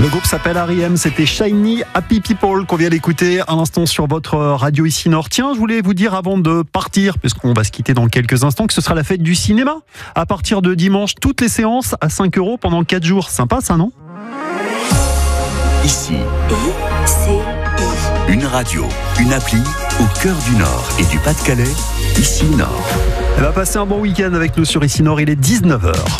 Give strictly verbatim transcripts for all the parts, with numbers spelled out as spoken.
Le groupe s'appelle R E M, c'était Shiny Happy People qu'on vient d'écouter à l'instant sur votre radio ici Nord. Tiens, je voulais vous dire avant de partir, puisqu'on va se quitter dans quelques instants, que ce sera la fête du cinéma. À partir de dimanche, toutes les séances à cinq euros pendant quatre jours. Sympa ça, non ? Ici, I C I. Une radio, une appli au cœur du Nord et du Pas-de-Calais, ici Nord. Elle va passer un bon week-end avec nous sur ici Nord, il est dix-neuf heures.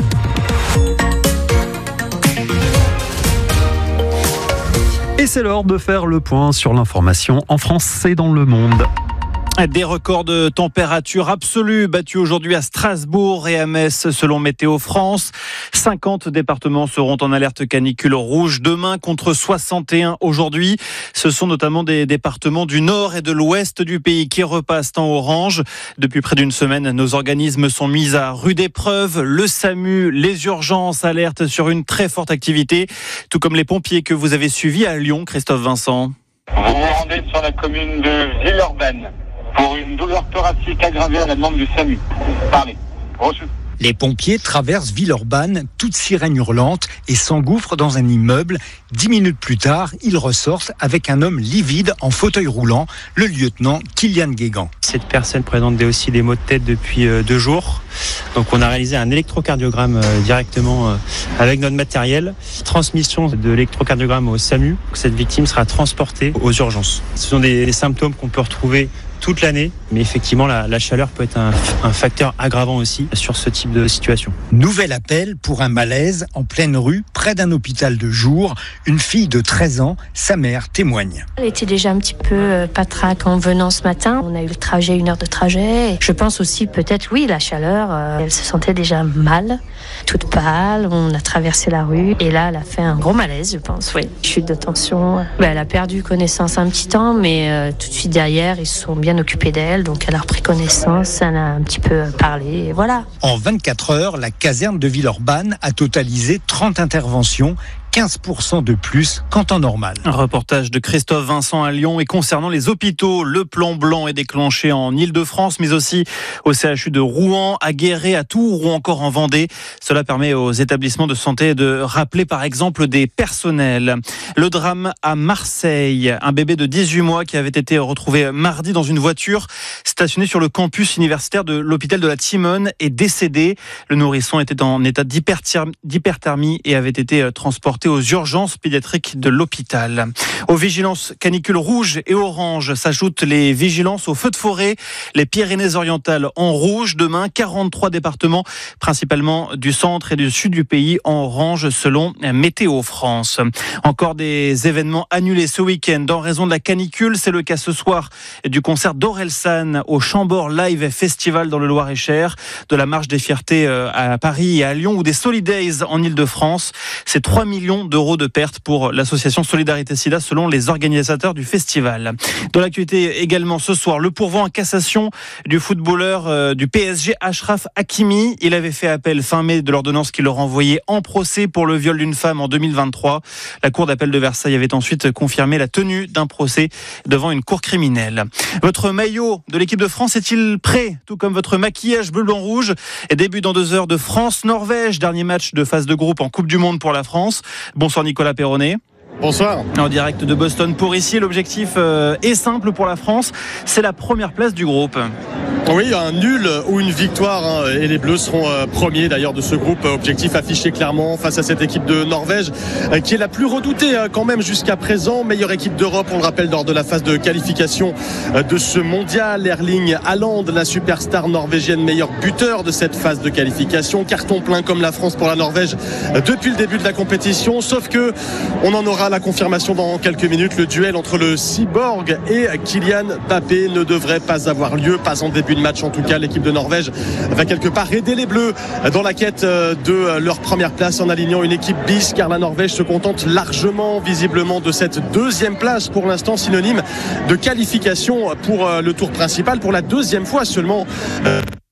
Et c'est l'heure de faire le point sur l'information en France et dans le monde. Des records de température absolue battus aujourd'hui à Strasbourg et à Metz selon Météo France. cinquante départements seront en alerte canicule rouge demain contre soixante et un aujourd'hui. Ce sont notamment des départements du nord et de l'ouest du pays qui repassent en orange. Depuis près d'une semaine, nos organismes sont mis à rude épreuve. Le SAMU, les urgences alertent sur une très forte activité, tout comme les pompiers que vous avez suivis à Lyon, Christophe Vincent. Vous vous rendez sur la commune de Villeurbanne pour une douleur thoracique aggravée à la demande du SAMU. Parlez. Reçu. Les pompiers traversent Villeurbanne, toute sirène hurlante, et s'engouffrent dans un immeuble. Dix minutes plus tard, ils ressortent avec un homme livide en fauteuil roulant, le lieutenant Kylian Guégan. Cette personne présente aussi des maux de tête depuis deux jours. Donc on a réalisé un électrocardiogramme directement avec notre matériel. Transmission de l'électrocardiogramme au SAMU. Cette victime sera transportée aux urgences. Ce sont des symptômes qu'on peut retrouver toute l'année, mais effectivement la, la chaleur peut être un, un facteur aggravant aussi sur ce type de situation. Nouvel appel pour un malaise en pleine rue, près d'un hôpital de jour. Une fille de treize ans, sa mère témoigne. Elle était déjà un petit peu euh, patraque en venant ce matin. On a eu le trajet, une heure de trajet. Je pense aussi peut-être, oui, la chaleur. Euh, elle se sentait déjà mal, toute pâle. On a traversé la rue et là, elle a fait un gros malaise, je pense. Oui, chute de tension. Ben, elle a perdu connaissance un petit temps, mais euh, tout de suite derrière, ils se sont bien occupé d'elle, donc elle a repris connaissance, elle a un petit peu parlé, et voilà. En vingt-quatre heures, la caserne de Villeurbanne a totalisé trente interventions, quinze pour cent de plus qu'en temps normal. Un reportage de Christophe Vincent à Lyon. Et concernant les hôpitaux, le plan blanc est déclenché en Ile-de-France, mais aussi au C H U de Rouen, à Guéret, à Tours ou encore en Vendée. Cela permet aux établissements de santé de rappeler par exemple des personnels. Le drame à Marseille. Un bébé de dix-huit mois qui avait été retrouvé mardi dans une voiture stationnée sur le campus universitaire de l'hôpital de la Timone est décédé. Le nourrisson était en état d'hyperthermie et avait été transporté aux urgences pédiatriques de l'hôpital. Aux vigilances canicules rouges et oranges s'ajoutent les vigilances aux feux de forêt. Les Pyrénées-Orientales en rouge. Demain, quarante-trois départements, principalement du centre et du sud du pays, en orange selon Météo France. Encore des événements annulés ce week-end en raison de la canicule. C'est le cas ce soir du concert d'Orelsan au Chambord Live Festival dans le Loir-et-Cher, de la Marche des Fiertés à Paris et à Lyon ou des Solidays en Ile-de-France. C'est trois millions d'euros de pertes pour l'association Solidarité Sida selon les organisateurs du festival. Dans l'actualité également ce soir, le pourvoi en cassation du footballeur euh, du P S G Achraf Hakimi. Il avait fait appel fin mai de l'ordonnance qui le renvoyait en procès pour le viol d'une femme en deux mille vingt-trois. La cour d'appel de Versailles avait ensuite confirmé la tenue d'un procès devant une cour criminelle. Votre maillot de l'équipe de France est-il prêt? Tout comme votre maquillage bleu, blanc, rouge. Et début dans deux heures de France-Norvège, dernier match de phase de groupe en Coupe du Monde pour la France. Bonsoir Nicolas Perronnet. Bonsoir. En direct de Boston pour ici, l'objectif euh, est simple pour la France, c'est la première place du groupe. Oui, un nul ou une victoire hein, et les Bleus seront euh, premiers d'ailleurs de ce groupe. Objectif affiché clairement face à cette équipe de Norvège euh, qui est la plus redoutée euh, quand même jusqu'à présent. Meilleure équipe d'Europe, on le rappelle, lors de la phase de qualification euh, de ce mondial. Erling Haaland, la superstar norvégienne, meilleur buteur de cette phase de qualification. Carton plein comme la France pour la Norvège euh, depuis le début de la compétition. Sauf que on en aura la confirmation dans quelques minutes. Le duel entre le cyborg et Kylian Mbappé ne devrait pas avoir lieu, pas en début de match en tout cas. L'équipe de Norvège va quelque part aider les Bleus dans la quête de leur première place en alignant une équipe bis, car la Norvège se contente largement visiblement de cette deuxième place pour l'instant, synonyme de qualification pour le tour principal pour la deuxième fois seulement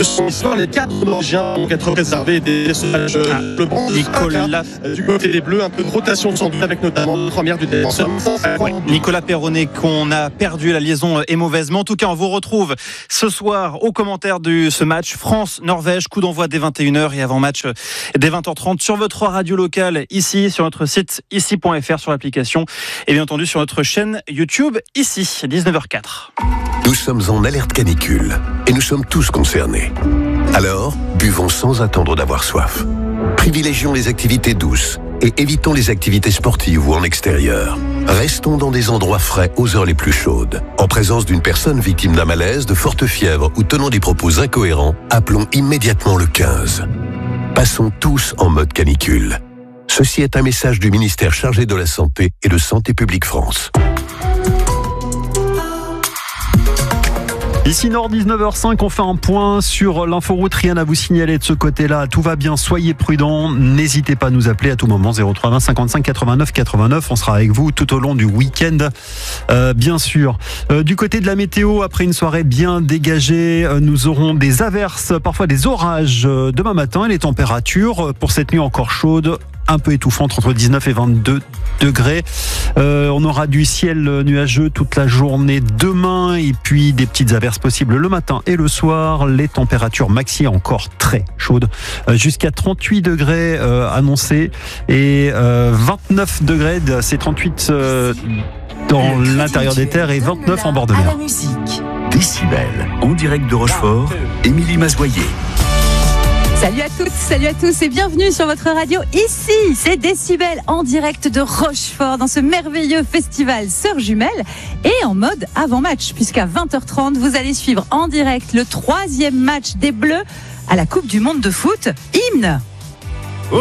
de son histoire. Les quatre Norvégiens vont être préservés des sauvages ah, le banc de Nicolas du côté des Bleus, un peu de rotation sans doute avec notamment la première du défenseur. Ouais, Nicolas Perronnet qu'on a perdu, la liaison est mauvaise, mais en tout cas on vous retrouve ce soir aux commentaires de ce match France-Norvège, coup d'envoi dès vingt et une heures et avant-match dès vingt heures trente sur votre radio locale ici, sur notre site ici point f r, sur l'application et bien entendu sur notre chaîne YouTube ici, dix-neuf heures quatre. Nous sommes en alerte canicule et nous sommes tous concernés. Alors, buvons sans attendre d'avoir soif. Privilégions les activités douces et évitons les activités sportives ou en extérieur. Restons dans des endroits frais aux heures les plus chaudes. En présence d'une personne victime d'un malaise, de forte fièvre ou tenant des propos incohérents, appelons immédiatement le quinze. Passons tous en mode canicule. Ceci est un message du ministère chargé de la Santé et de Santé publique France. Ici Nord, dix-neuf heures cinq, on fait un point sur l'inforoute. Rien à vous signaler de ce côté-là. Tout va bien, soyez prudents. N'hésitez pas à nous appeler à tout moment. zéro trois vingt cinquante-cinq quatre-vingt-neuf quatre-vingt-neuf. On sera avec vous tout au long du week-end, euh, bien sûr. Euh, du côté de la météo, après une soirée bien dégagée, euh, nous aurons des averses, parfois des orages euh, demain matin. Et les températures, euh, pour cette nuit encore chaude, un peu étouffante, entre dix-neuf et vingt-deux degrés. Euh, on aura du ciel nuageux toute la journée demain et puis des petites averses possibles le matin et le soir. Les températures maxi encore très chaudes, euh, jusqu'à trente-huit degrés euh, annoncés et euh, vingt-neuf degrés, c'est trente-huit euh, dans l'intérieur des terres et vingt-neuf en bord de mer. Décibel, en direct de Rochefort, Émilie Mazoyer. Salut à toutes, salut à tous et bienvenue sur votre radio. Ici, c'est Décibel en direct de Rochefort dans ce merveilleux festival Sœurs Jumelles et en mode avant-match puisqu'à vingt heures trente, vous allez suivre en direct le troisième match des Bleus à la Coupe du Monde de foot. Hymne